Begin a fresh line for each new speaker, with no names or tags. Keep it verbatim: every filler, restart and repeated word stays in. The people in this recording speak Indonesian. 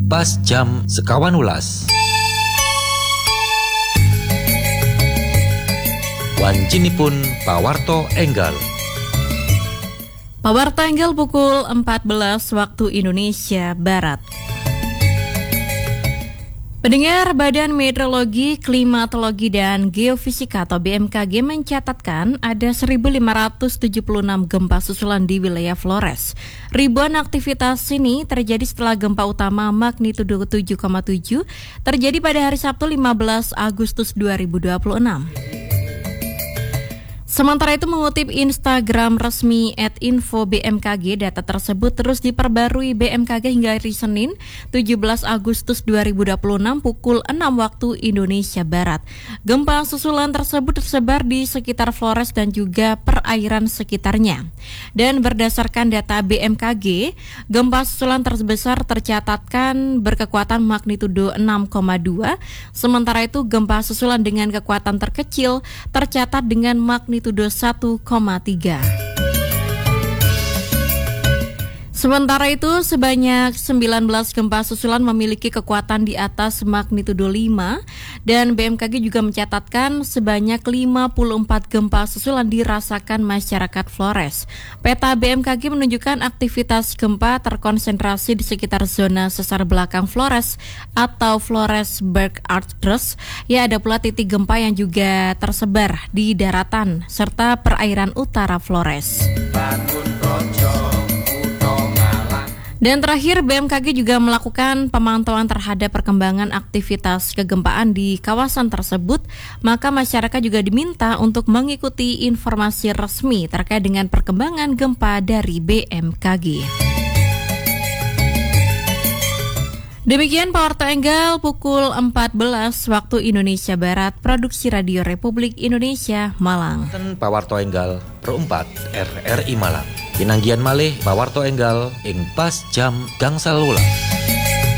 pas jam sekawan ulas. Wancinipun pawarto enggal.
Pawarto enggal pukul empat belas waktu Indonesia Barat. Pendengar, Badan Meteorologi, Klimatologi, dan Geofisika atau B M K G mencatatkan ada seribu lima ratus tujuh puluh enam gempa susulan di wilayah Flores. Ribuan aktivitas ini terjadi setelah gempa utama magnitudo tujuh koma tujuh terjadi pada hari Sabtu lima belas Agustus dua ribu dua puluh enam. Sementara itu, mengutip Instagram resmi at info B M K G, data tersebut terus diperbarui B M K G hingga hari Senin tujuh belas Agustus dua ribu dua puluh enam pukul enam waktu Indonesia Barat. Gempa susulan tersebut tersebar di sekitar Flores dan juga perairan sekitarnya. Dan berdasarkan data B M K G, gempa susulan terbesar tercatatkan berkekuatan magnitudo enam koma dua, sementara itu gempa susulan dengan kekuatan terkecil tercatat dengan magnitudo satu koma tiga. Sementara itu, sebanyak sembilan belas gempa susulan memiliki kekuatan di atas magnitudo lima dan B M K G juga mencatatkan sebanyak lima puluh empat gempa susulan dirasakan masyarakat Flores. Peta B M K G menunjukkan aktivitas gempa terkonsentrasi di sekitar zona sesar belakang Flores atau Flores Berghartstress. Ya, ada pula titik gempa yang juga tersebar di daratan serta perairan utara Flores. Dan terakhir, B M K G juga melakukan pemantauan terhadap perkembangan aktivitas kegempaan di kawasan tersebut, maka masyarakat juga diminta untuk mengikuti informasi resmi terkait dengan perkembangan gempa dari B M K G. Demikian Pawarto Enggal pukul empat belas waktu Indonesia Barat, Produksi Radio Republik Indonesia, Malang.
Pawarto Enggal perempat R R I Malang. Pinanggian malih Pawarto Enggal ing pas jam gangsal ulas.